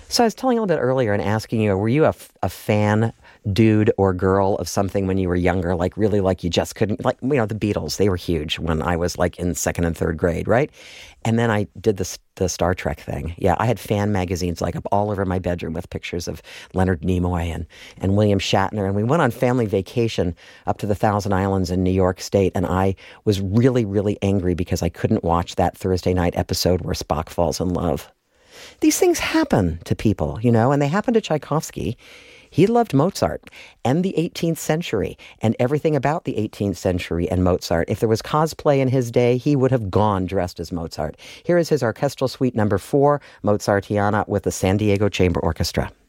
So I was telling you a little bit earlier and asking you, were you a fan, dude or girl of something when you were younger? Like really, like you just couldn't, like, the Beatles, they were huge when I was like in second and third grade, right? And then I did the Star Trek thing. Yeah, I had fan magazines like up all over my bedroom with pictures of Leonard Nimoy and William Shatner. And we went on family vacation up to the Thousand Islands in New York State. And I was really, really angry because I couldn't watch that Thursday night episode where Spock falls in love. These things happen to people, and they happen to Tchaikovsky. He loved Mozart and the 18th century and everything about the 18th century and Mozart. If there was cosplay in his day, he would have gone dressed as Mozart. Here is his orchestral suite number 4, Mozartiana, with the San Diego Chamber Orchestra.